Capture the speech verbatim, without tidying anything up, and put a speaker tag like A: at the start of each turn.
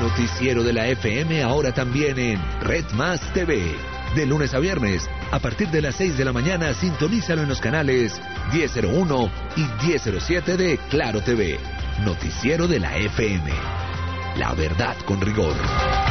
A: noticiero de la F M ahora también en Red Más T V. De lunes a viernes, a partir de las seis de la mañana, sintonízalo en los canales diez cero uno y diez cero siete de Claro T V. Noticiero de la F M. La verdad con rigor.